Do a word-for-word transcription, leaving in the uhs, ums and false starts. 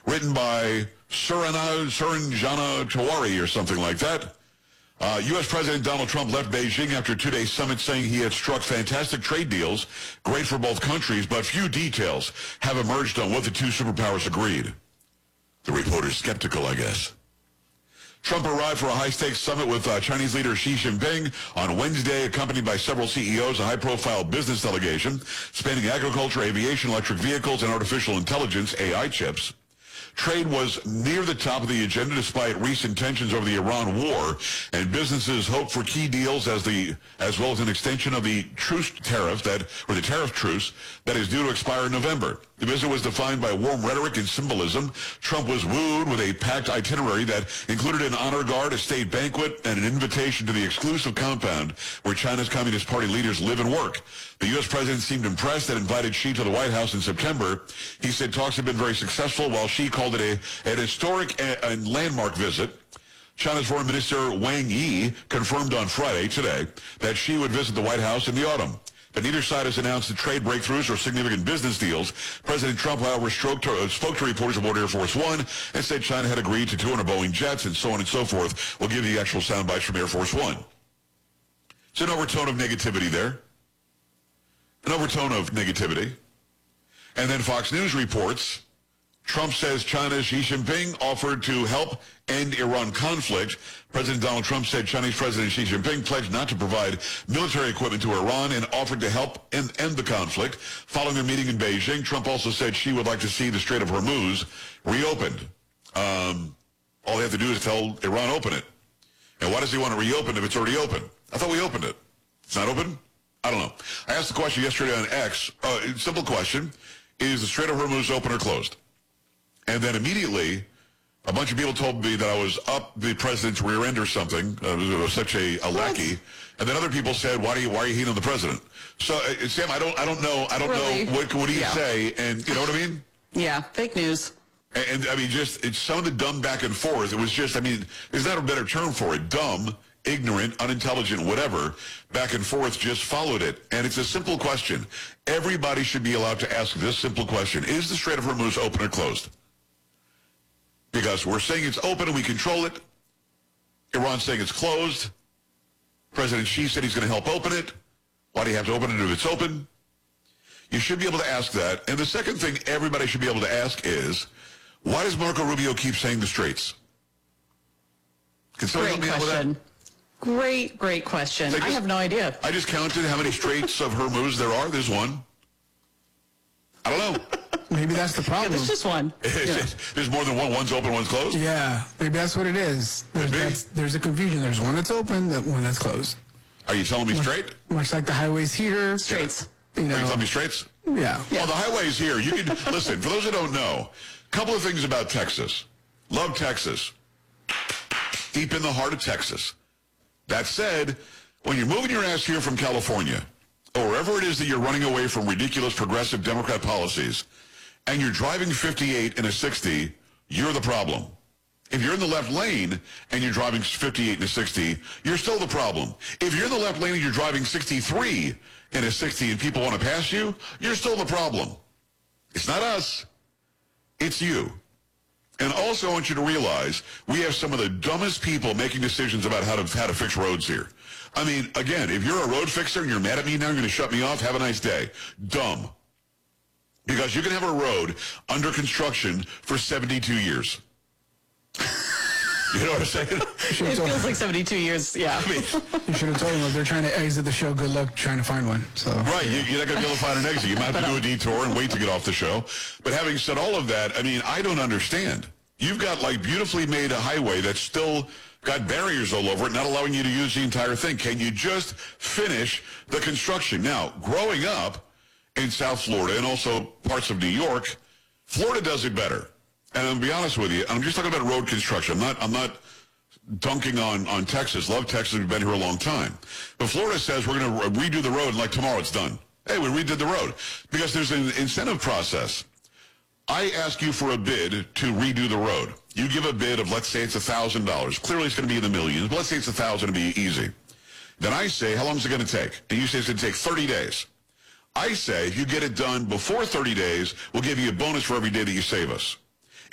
written by Surana, Suranjana Tiwari or something like that. Uh, U S. President Donald Trump left Beijing after a two-day summit saying he had struck fantastic trade deals, great for both countries, but few details have emerged on what the two superpowers agreed. The reporter's skeptical, I guess. Trump arrived for a high-stakes summit with uh, Chinese leader Xi Jinping on Wednesday, accompanied by several C E Os, a high-profile business delegation spanning agriculture, aviation, electric vehicles, and artificial intelligence, A I chips. Trade was near the top of the agenda despite recent tensions over the Iran war, and businesses hope for key deals as the as well as an extension of the truce tariff that or the tariff truce that is due to expire in November. The visit was defined by warm rhetoric and symbolism. Trump was wooed with a packed itinerary that included an honor guard, a state banquet, and an invitation to the exclusive compound where China's Communist Party leaders live and work. The U S president seemed impressed and invited Xi to the White House in September. He said talks have been very successful, while Xi called it a, an historic and landmark visit. China's Foreign Minister Wang Yi confirmed on Friday, today, that Xi would visit the White House in the autumn. But neither side has announced the trade breakthroughs or significant business deals. President Trump, however, spoke to, uh, spoke to reporters aboard Air Force One and said China had agreed to two hundred Boeing jets and so on and so forth. We'll give you the actual sound bites from Air Force One. It's an overtone of negativity there. An overtone of negativity. And then Fox News reports Trump says China's Xi Jinping offered to help end Iran conflict. President Donald Trump said Chinese President Xi Jinping pledged not to provide military equipment to Iran and offered to help end, end the conflict. Following their meeting in Beijing, Trump also said Xi would like to see the Strait of Hormuz reopened. Um, all they have to do is tell Iran open it. And why does he want to reopen if it's already open? I thought we opened it. It's not open? I don't know. I asked the question yesterday on X. Uh, simple question. Is the Strait of Hormuz open or closed? And then immediately, a bunch of people told me that I was up the president's rear end or something. Uh, it was such a, a lackey. And then other people said, "Why do you? Why are you heating on the president?" So, uh, Sam, I don't, I don't know, I don't really? know what, what do you yeah. say, and you know what I mean? Yeah, fake news. And, and I mean, just it's some of the dumb back and forth. It was just, I mean, there's not a better term for it. Dumb, ignorant, unintelligent, whatever. Back and forth, just followed it. And it's a simple question. Everybody should be allowed to ask this simple question: is the Strait of Hormuz open or closed? Because we're saying it's open and we control it. Iran's saying it's closed. President Xi said he's going to help open it. Why do you have to open it if it's open? You should be able to ask that. And the second thing everybody should be able to ask is, why does Marco Rubio keep saying the straits? Can somebody help me out with that? Great, great question. I, just, I have no idea. I just counted how many straits of Hormuz there are. There's one. I don't know. Maybe that's the problem. Yeah, there's just one. Yeah. There's more than one. One's open, one's closed? Yeah, maybe that's what it is. There's, that's, there's a confusion. There's one that's open, that one that's closed. Are you telling me much, straight? Much like the highways here. Straits. You know. Are you telling me straights? Yeah. yeah. Well, the highway's here. You can listen, for those who don't know, a couple of things about Texas. Love Texas. Deep in the heart of Texas. That said, when you're moving your ass here from California, or wherever it is that you're running away from ridiculous progressive Democrat policies, and you're driving fifty-eight in a sixty, you're the problem. If you're in the left lane and you're driving fifty-eight in a sixty, you're still the problem. If you're in the left lane and you're driving sixty-three in a sixty and people want to pass you, you're still the problem. It's not us. It's you. And also I want you to realize we have some of the dumbest people making decisions about how to how to fix roads here. I mean, again, if you're a road fixer and you're mad at me now, you're going to shut me off, have a nice day. Dumb. Because you can have a road under construction for seventy-two years. You know what I'm saying? It feels like seventy-two years, yeah. I mean, you should have told them if they're trying to exit the show, good luck trying to find one. So right, you, you're not going to be able to find an exit. You might have to do a detour and wait to get off the show. But having said all of that, I mean, I don't understand. You've got, like, beautifully made a highway that's still got barriers all over it, not allowing you to use the entire thing. Can you just finish the construction? Now, growing up in South Florida and also parts of New York, Florida does it better. And I'll be honest with you, I'm just talking about road construction. I'm not, I'm not dunking on, on Texas. Love Texas. We've been here a long time. But Florida says we're going to redo the road, and like tomorrow it's done. Hey, we redid the road. Because there's an incentive process. I ask you for a bid to redo the road. You give a bid of, let's say it's one thousand dollars. Clearly it's going to be in the millions, but let's say it's one thousand dollars to be easy. Then I say, how long is it going to take? And you say it's going to take thirty days. I say, if you get it done before thirty days, we'll give you a bonus for every day that you save us.